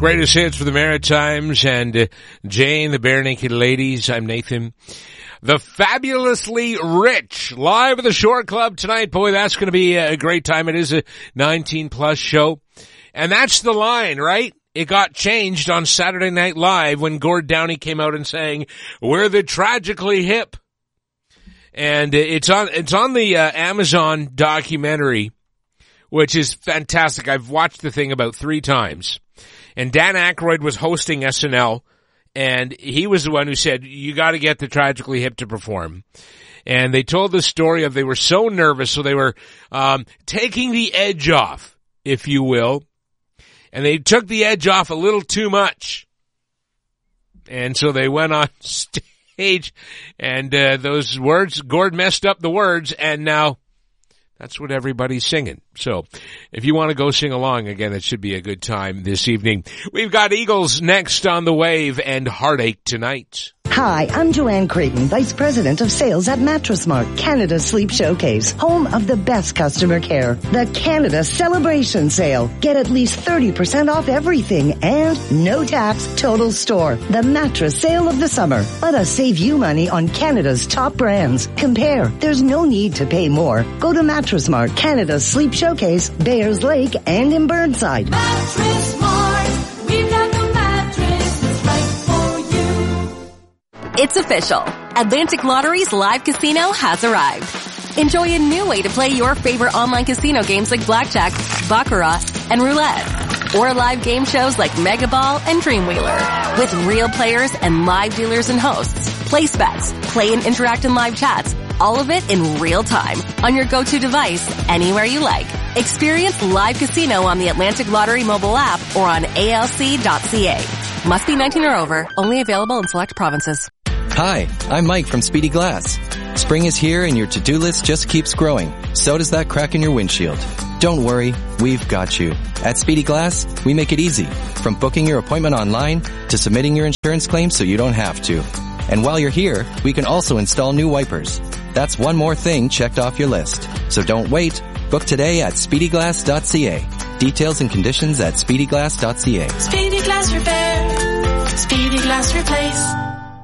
Greatest hits for the Maritimes and Jane, the Bare Naked Ladies. I'm Nathan. The Fabulously Rich, live at the Shore Club tonight. Boy, that's going to be a great time. It is a 19-plus show. And that's the line, right? It got changed on Saturday Night Live when Gord Downie came out and saying, "We're the Tragically Hip." And it's on the Amazon documentary, which is fantastic. I've watched the thing about 3 times. And Dan Aykroyd was hosting SNL, and he was the one who said, "You got to get the Tragically Hip to perform." And they told the story of they were so nervous, so they were taking the edge off, if you will. And they took the edge off a little too much. And so they went on stage, and those words, Gord messed up the words, and now that's what everybody's singing. So if you want to go sing along, again, it should be a good time this evening. We've got Eagles next on the Wave and Heartache tonight. Hi, I'm Joanne Creighton, Vice President of Sales at Mattress Mart, Canada's Sleep Showcase, home of the best customer care. The Canada Celebration Sale. Get at least 30% off everything and no tax total store. The mattress sale of the summer. Let us save you money on Canada's top brands. Compare. There's no need to pay more. Go to Mattress Mart, Canada's Sleep Showcase, Bayers Lake, and in Burnside. Mattress Mart. We've got the mattress that's right for you. It's official. Atlantic Lottery's live casino has arrived. Enjoy a new way to play your favorite online casino games like Blackjack, Baccarat, and Roulette. Or live game shows like Mega Ball and Dreamwheeler. With real players and live dealers and hosts. Place bets, play and interact in live chats. All of it in real time on your go-to device anywhere you like. Experience live casino on the Atlantic Lottery mobile app or on alc.ca. Must be 19 or over. Only available in select provinces. Hi, I'm Mike from Speedy Glass. Spring is here and your to-do list just keeps growing. So does that crack in your windshield. Don't worry, we've got you. At Speedy Glass, we make it easy. From booking your appointment online to submitting your insurance claim so you don't have to. And while you're here, we can also install new wipers. That's one more thing checked off your list. So don't wait. Book today at speedyglass.ca. Details and conditions at speedyglass.ca. Speedy Glass Repair. Speedy Glass Replace.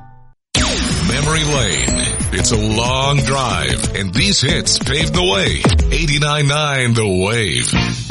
Memory Lane. It's a long drive, and these hits paved the way. 89.9 The Wave.